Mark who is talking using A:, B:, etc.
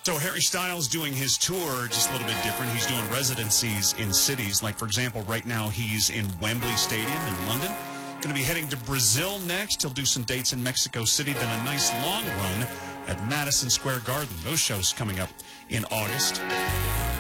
A: So Harry Styles doing his tour just a little bit different. He's doing residencies in cities. Like, for example, right now he's in Wembley Stadium in London. Going to be heading to Brazil next. He'll do some dates in Mexico City, then a nice long run at Madison Square Garden. Those shows coming up in August.